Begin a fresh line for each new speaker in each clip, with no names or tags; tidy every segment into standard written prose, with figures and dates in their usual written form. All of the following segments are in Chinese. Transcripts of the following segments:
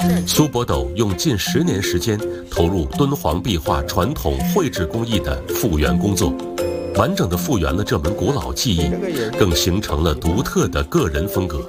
苏伯斗用近10年时间投入敦煌壁画传统绘制工艺的复原工作，完整地复原了这门古老技艺，更形成了独特的个人风格。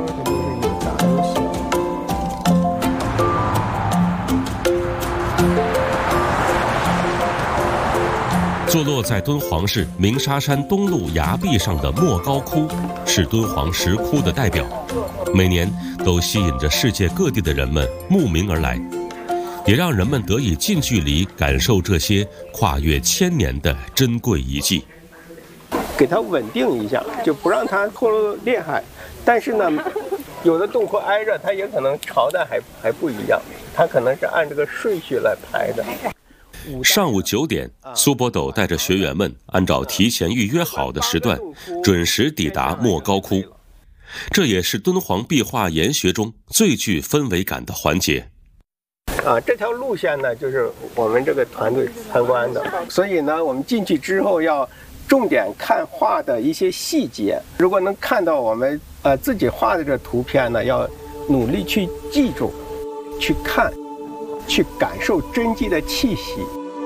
坐落在敦煌市鸣沙山东麓崖壁上的莫高窟，是敦煌石窟的代表，每年都吸引着世界各地的人们慕名而来，也让人们得以近距离感受这些跨越1000年的珍贵遗迹。
给它稳定一下，就不让它脱落裂害。但是呢，有的洞窟挨着，它也可能朝代还不一样，它可能是按这个顺序来排的。
上午9点，苏伯斗带着学员们按照提前预约好的时段，准时抵达莫高窟。这也是敦煌壁画研学中最具氛围感的环节。
这条路线呢，就是我们这个团队参观的，所以呢，我们进去之后要重点看画的一些细节。如果能看到我们自己画的这图片呢，要努力去记住、去看、去感受真迹的气息。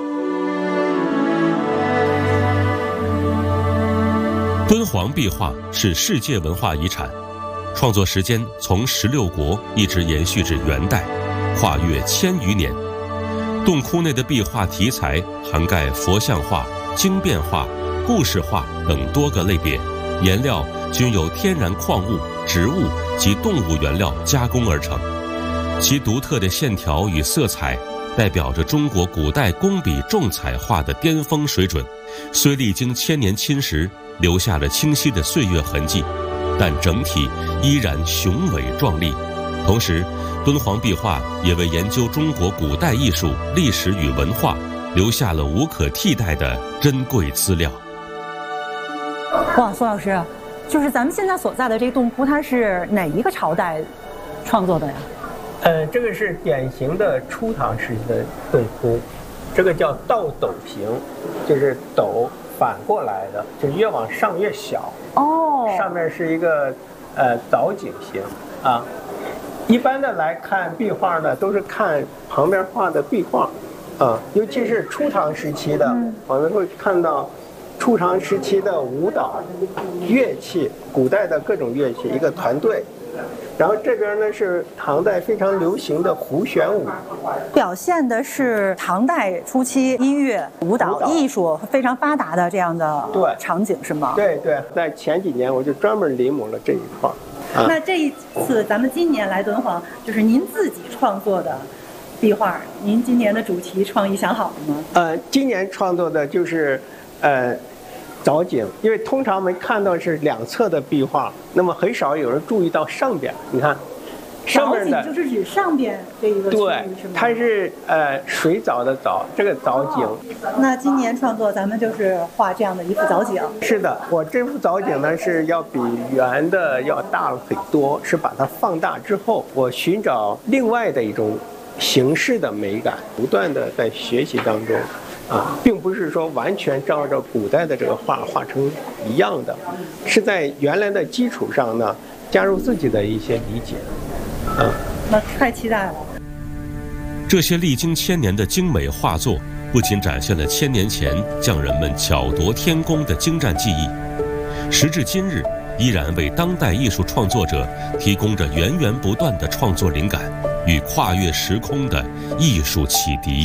敦煌壁画是世界文化遗产，创作时间从16国一直延续至元代，跨越1000余年。洞窟内的壁画题材涵盖佛像画、经变画、故事画等多个类别，颜料均由天然矿物、植物及动物原料加工而成，其独特的线条与色彩代表着中国古代工笔重彩画的巅峰水准，虽历经1000年侵蚀，留下了清晰的岁月痕迹，但整体依然雄伟壮丽。同时，敦煌壁画也为研究中国古代艺术、历史与文化留下了无可替代的珍贵资料。
哇，苏老师，就是咱们现在所在的这个洞窟，它是哪一个朝代创作的呀？
这个是典型的初唐时期的洞窟，这个叫倒斗形，就是斗反过来的，就是越往上越小。上面是一个藻井形啊。一般的来看壁画呢，都是看旁边画的壁画啊，尤其是初唐时期的，我们会看到初唐时期的舞蹈、乐器，古代的各种乐器，一个团队。然后这边呢是唐代非常流行的胡旋舞，
表现的是唐代初期音乐、舞蹈艺术非常发达的这样的场景，是吗？
对对，在前几年我就专门临摹了这一块。
那这一次咱们今年来敦煌，就是您自己创作的壁画，您今年的主题创意想好了吗？
今年创作的就是藻井，因为通常我们看到是两侧的壁画，那么很少有人注意到上边。你看，上面的
藻井就是指上边这一个区域，
对，
是吗？
它是水藻的藻，这个藻井。
那今年创作咱们就是画这样的一幅藻井。
是的，我这幅藻井呢是要比圆的要大了很多，是把它放大之后，我寻找另外的一种形式的美感，不断的在学习当中。并不是说完全照着古代的这个画成一样的，是在原来的基础上呢，加入自己的一些理解。
那太期待了。
这些历经1000年的精美画作，不仅展现了1000年前匠人们巧夺天工的精湛技艺，时至今日，依然为当代艺术创作者提供着源源不断的创作灵感与跨越时空的艺术启迪。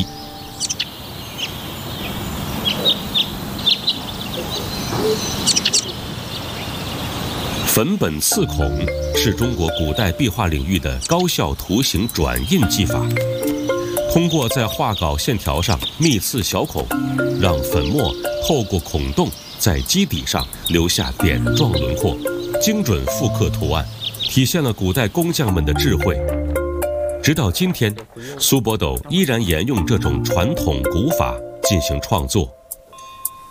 粉本刺孔是中国古代壁画领域的高效图形转印技法，通过在画稿线条上密刺小孔，让粉末透过孔洞在基底上留下点状轮廓，精准复刻图案，体现了古代工匠们的智慧。直到今天，苏伯斗依然沿用这种传统古法进行创作，